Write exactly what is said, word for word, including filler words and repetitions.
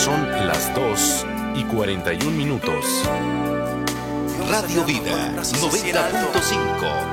Son las dos y cuarenta y un minutos. Radio Vida noventa punto cinco.